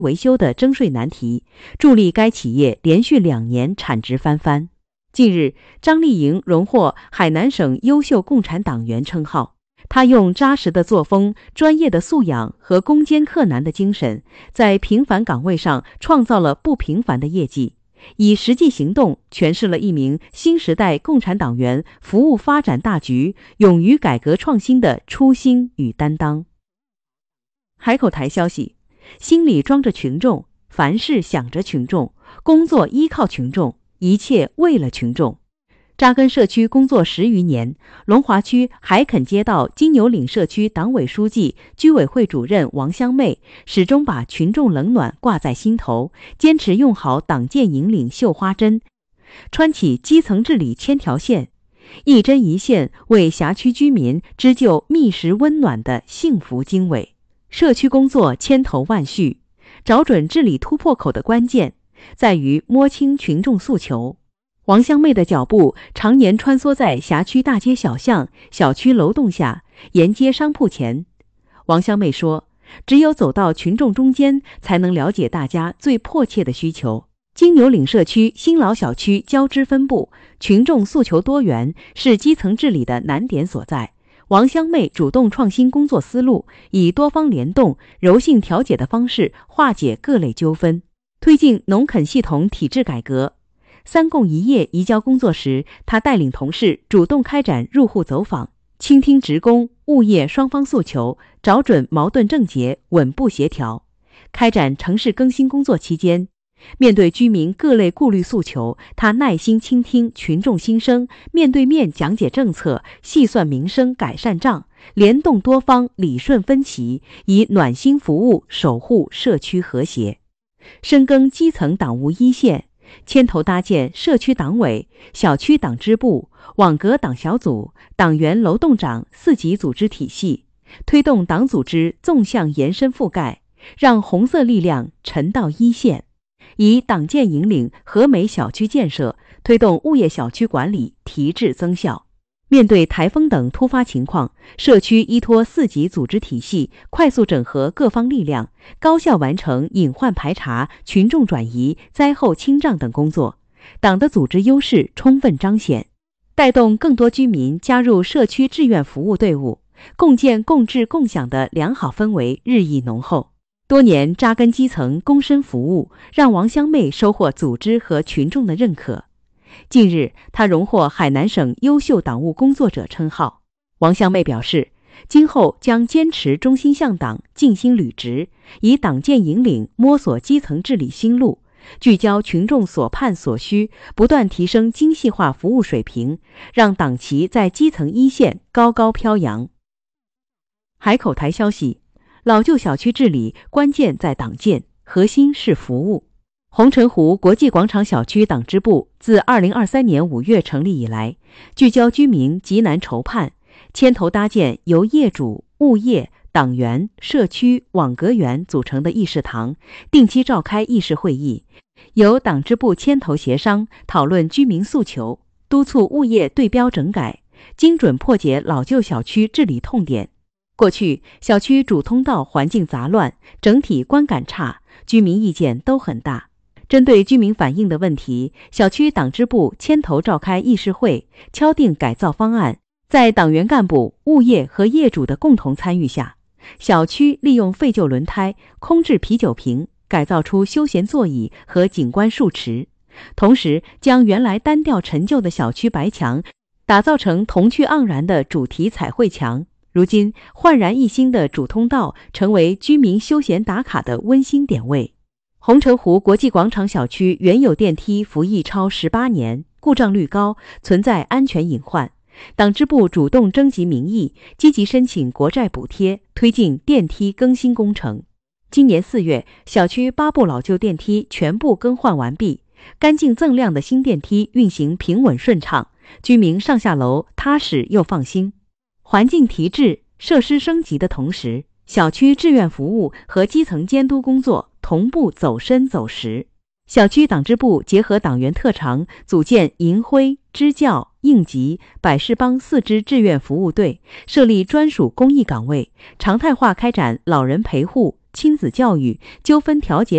维修的征税难题，助力该企业连续2年产值翻番。近日，张丽莹荣获海南省优秀共产党员称号。她用扎实的作风、专业的素养和攻坚克难的精神，在平凡岗位上创造了不平凡的业绩，以实际行动诠释了一名新时代共产党员服务发展大局、勇于改革创新的初心与担当。海口台消息，心里装着群众，凡事想着群众，工作依靠群众，一切为了群众。扎根社区工作10余年，龙华区海垦街道金牛岭社区党委书记、居委会主任王香妹始终把群众冷暖挂在心头，坚持用好党建引领绣花针，穿起基层治理千条线，一针一线为辖区居民织就密实温暖的幸福经纬。社区工作千头万绪，找准治理突破口的关键在于摸清群众诉求。王香妹的脚步常年穿梭在辖区大街小巷、小区楼栋下、沿街商铺前。王香妹说，只有走到群众中间，才能了解大家最迫切的需求。金牛岭社区新老小区交织分布，群众诉求多元，是基层治理的难点所在。王香妹主动创新工作思路，以多方联动、柔性调解的方式化解各类纠纷，推进农垦系统体制改革。3供1业移交工作时，他带领同事主动开展入户走访，倾听职工、物业双方诉求，找准矛盾症结，稳步协调。开展城市更新工作期间，面对居民各类顾虑诉求，他耐心倾听群众心声，面对面讲解政策，细算民生改善账，联动多方理顺分歧，以暖心服务守护社区和谐。深耕基层党务一线，牵头搭建社区党委、小区党支部、网格党小组、党员楼栋长4级组织体系，推动党组织纵向延伸覆盖，让红色力量沉到一线。以党建引领和美小区建设，推动物业小区管理提质增效。面对台风等突发情况，社区依托4级组织体系，快速整合各方力量，高效完成隐患排查、群众转移、灾后清账等工作，党的组织优势充分彰显，带动更多居民加入社区志愿服务队伍，共建共治共享的良好氛围日益浓厚。多年扎根基层、躬身服务，让王香妹收获组织和群众的认可。近日，她荣获海南省优秀党务工作者称号。王香妹表示，今后将坚持忠心向党、尽心履职，以党建引领摸索基层治理新路，聚焦群众所盼所需，不断提升精细化服务水平，让党旗在基层一线高高飘扬。海口台消息，老旧小区治理关键在党建，核心是服务。红尘湖国际广场小区党支部自2023年5月成立以来，聚焦居民急难愁盼，牵头搭建由业主、物业、党员、社区、网格员组成的议事堂，定期召开议事会议，由党支部牵头协商，讨论居民诉求，督促物业对标整改，精准破解老旧小区治理痛点。过去，小区主通道环境杂乱，整体观感差，居民意见都很大。针对居民反映的问题，小区党支部牵头召开议事会，敲定改造方案。在党员干部、物业和业主的共同参与下，小区利用废旧轮胎、空置啤酒瓶改造出休闲座椅和景观树池，同时将原来单调陈旧的小区白墙打造成童趣盎然的主题彩绘墙。如今，焕然一新的主通道成为居民休闲打卡的温馨点位。红尘湖国际广场小区原有电梯服役超18年，故障率高，存在安全隐患。党支部主动征集民意，积极申请国债补贴，推进电梯更新工程。今年4月，小区8部老旧电梯全部更换完毕，干净锃亮的新电梯运行平稳顺畅，居民上下楼踏实又放心。环境提质、设施升级的同时，小区志愿服务和基层监督工作同步走深走实。小区党支部结合党员特长，组建银辉、支教、应急、百事帮4支志愿服务队，设立专属公益岗位，常态化开展老人陪护、亲子教育、纠纷调解